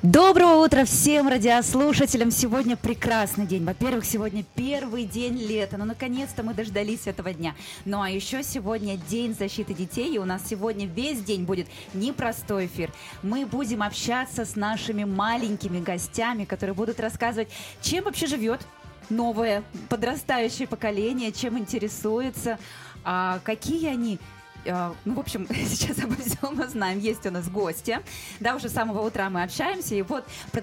Доброго утра всем радиослушателям! Сегодня прекрасный день. Во-первых, сегодня первый день лета. Ну, наконец-то мы дождались этого дня. Ну, а еще сегодня День защиты детей. И у нас сегодня весь день будет непростой эфир. Мы будем общаться с нашими маленькими гостями, которые будут рассказывать, чем вообще живет новое подрастающее поколение, чем интересуется, какие они... Ну, в общем, сейчас обо всем узнаем. Есть у нас гости. Да, уже с самого утра мы общаемся. И вот